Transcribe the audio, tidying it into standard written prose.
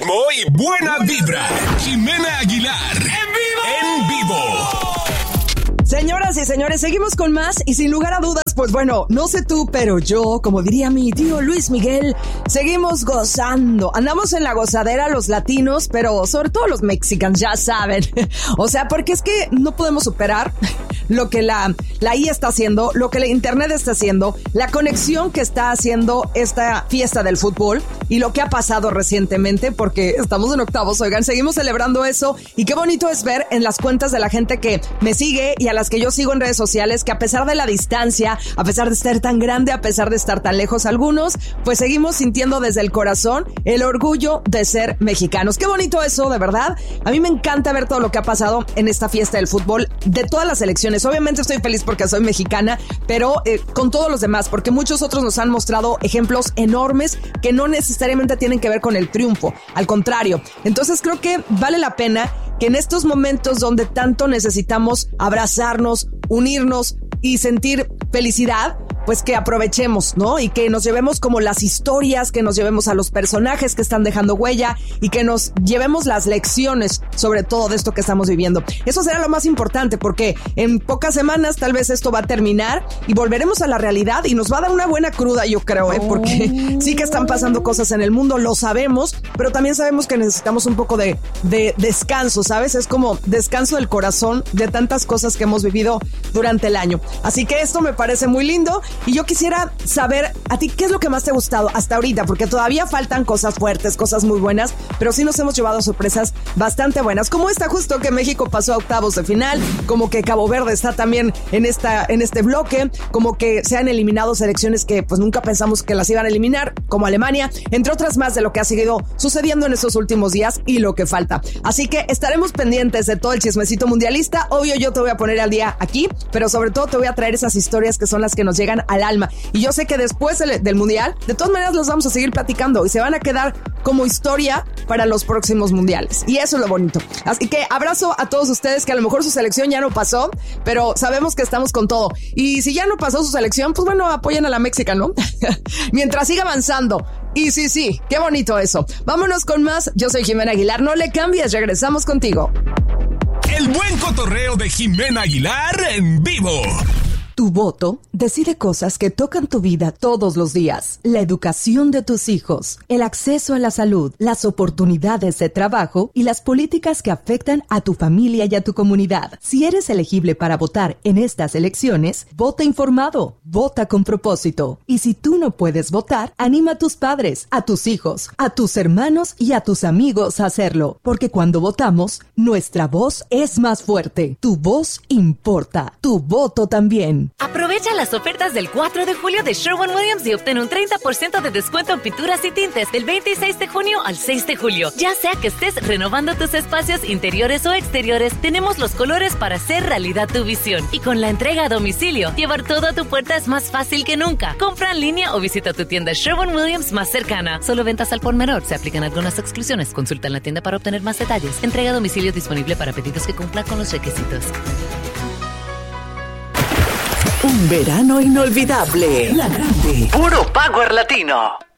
ánimo y buena vibra. Jimena Aguilar. En vivo. Señoras y señores, seguimos con más y sin lugar a dudas, pues bueno, no sé tú, pero yo, como diría mi tío Luis Miguel, seguimos gozando. Andamos en la gozadera los latinos, pero sobre todo los mexicanos, ya saben. O sea, porque es que no podemos superar lo que la IA está haciendo, lo que la internet está haciendo, la conexión que está haciendo esta fiesta del fútbol y lo que ha pasado recientemente, porque estamos en octavos, oigan, seguimos celebrando eso y qué bonito es ver en las cuentas de la gente que me sigue y a las que yo sigo en redes sociales, que a pesar de la distancia, a pesar de estar tan grande, a pesar de estar tan lejos algunos, pues seguimos sintiendo desde el corazón el orgullo de ser mexicanos. Qué bonito eso, de verdad. A mí me encanta ver todo lo que ha pasado en esta fiesta del fútbol de todas las selecciones. Obviamente estoy feliz porque soy mexicana, pero con todos los demás, porque muchos otros nos han mostrado ejemplos enormes que no necesariamente tienen que ver con el triunfo, al contrario. Entonces creo que vale la pena que en estos momentos donde tanto necesitamos abrazarnos, unirnos y sentir felicidad, pues que aprovechemos, ¿no? Y que nos llevemos como las historias, que nos llevemos a los personajes que están dejando huella y que nos llevemos las lecciones sobre todo de esto que estamos viviendo. Eso será lo más importante porque en pocas semanas tal vez esto va a terminar y volveremos a la realidad y nos va a dar una buena cruda, yo creo, porque sí que están pasando cosas en el mundo, lo sabemos, pero también sabemos que necesitamos un poco de descanso, ¿sabes? Es como descanso del corazón de tantas cosas que hemos vivido durante el año. Así que esto me parece muy lindo. Y yo quisiera saber a ti qué es lo que más te ha gustado hasta ahorita, porque todavía faltan cosas fuertes, cosas muy buenas, pero sí nos hemos llevado sorpresas bastante buenas. Como esta justo que México pasó a octavos de final, como que Cabo Verde está también en este bloque, como que se han eliminado selecciones que pues nunca pensamos que las iban a eliminar, como Alemania, entre otras más de lo que ha seguido sucediendo en estos últimos días y lo que falta. Así que estaremos pendientes de todo el chismecito mundialista. Obvio yo te voy a poner al día aquí, pero sobre todo te voy a traer esas historias que son las que nos llegan al alma. Y yo sé que después del mundial, de todas maneras los vamos a seguir platicando y se van a quedar como historia para los próximos mundiales. Y eso es lo bonito. Así que abrazo a todos ustedes que a lo mejor su selección ya no pasó, pero sabemos que estamos con todo. Y si ya no pasó su selección, pues bueno, apoyen a la Méxica, ¿no? Mientras siga avanzando. Y sí, qué bonito eso. Vámonos con más. Yo soy Jimena Aguilar. No le cambies, regresamos contigo. El buen cotorreo de Jimena Aguilar en vivo. Tu voto decide cosas que tocan tu vida todos los días. La educación de tus hijos, el acceso a la salud, las oportunidades de trabajo y las políticas que afectan a tu familia y a tu comunidad. Si eres elegible para votar en estas elecciones, vota informado, vota con propósito. Y si tú no puedes votar, anima a tus padres, a tus hijos, a tus hermanos y a tus amigos a hacerlo. Porque cuando votamos, nuestra voz es más fuerte. Tu voz importa. Tu voto también. Aprovecha las ofertas del 4 de julio de Sherwin-Williams y obtén un 30% de descuento en pinturas y tintes del 26 de junio al 6 de julio. Ya sea que estés renovando tus espacios interiores o exteriores, tenemos los colores para hacer realidad tu visión. Y con la entrega a domicilio, llevar todo a tu puerta es más fácil que nunca. Compra en línea o visita tu tienda Sherwin-Williams más cercana. Solo ventas al por menor. Se aplican algunas exclusiones. Consulta en la tienda para obtener más detalles. Entrega a domicilio disponible para pedidos que cumplan con los requisitos. Un verano inolvidable. La Grande. Puro Power Latino.